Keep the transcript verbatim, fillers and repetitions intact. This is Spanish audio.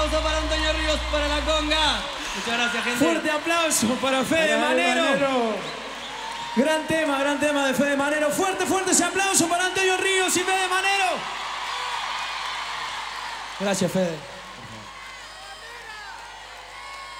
aplauso para Antonio Ríos, para la conga. Muchas gracias, gente. Fuerte aplauso para Fede Manero. Manero. Gran tema, gran tema de Fede Manero. Fuerte, fuerte ese aplauso para Antonio Ríos y Fede Manero. Gracias, Fede.